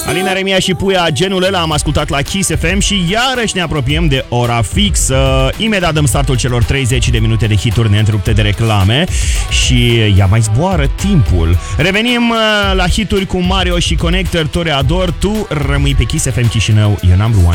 Alina Remia și Puia, genul ăla am ascultat la Kiss FM și iarăși ne apropiem de ora fixă. Imediat dăm startul celor 30 de minute de hituri neîntrerupte de reclame și ea mai zboară timpul. Revenim la hituri cu Mario și Connector, Toreador. Tu rămâi pe Kiss FM Chișinău, e number one.